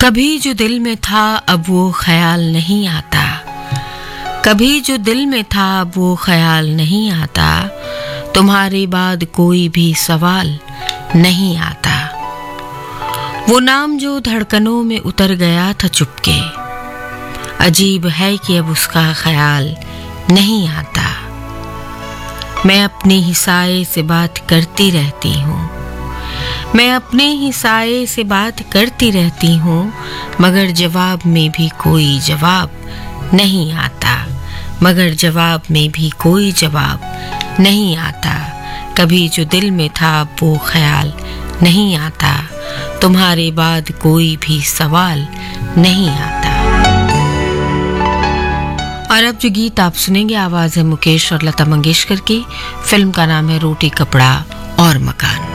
कभी जो दिल में था अब वो ख्याल नहीं आता, कभी जो दिल में था अब वो ख्याल नहीं आता, तुम्हारे बाद कोई भी सवाल नहीं आता। वो नाम जो धड़कनों में उतर गया था चुपके, अजीब है कि अब उसका ख्याल नहीं आता। मैं अपने ही साए से बात करती रहती हूँ, मैं अपने ही साए से बात करती रहती हूँ, मगर जवाब में भी कोई जवाब नहीं आता, मगर जवाब में भी कोई जवाब नहीं आता। कभी जो दिल में था वो ख्याल नहीं आता, तुम्हारे बाद कोई भी सवाल नहीं आता। और अब जो गीत आप सुनेंगे आवाज है मुकेश और लता मंगेशकर की। फिल्म का नाम है रोटी कपड़ा और मकान।